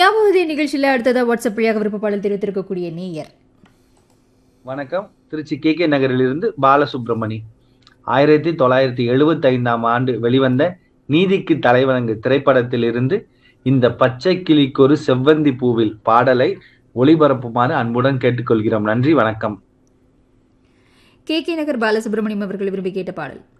ஞாபகம் நிகழ்ச்சியில் அடுத்ததாக வாட்ஸ்அப் வழியாக விருப்ப பாடல் தெரிவித்திருக்கக்கூடிய நேயர். வணக்கம். திருச்சி கே நகரிலிருந்து பாலசுப்ரமணி. 1975ஆம் ஆண்டு வெளிவந்த நீதிக்கு தலைவணங்கு திரைப்படத்திலிருந்து இந்த பச்சை கிளிக்கொரு செவ்வந்தி பூவில் பாடலை ஒளிபரப்புமாறு அன்புடன் கேட்டுக்கொள்கிறோம். நன்றி, வணக்கம். கே நகர் பாலசுப்ரமணியம் அவர்கள் விரும்பி கேட்ட பாடல்.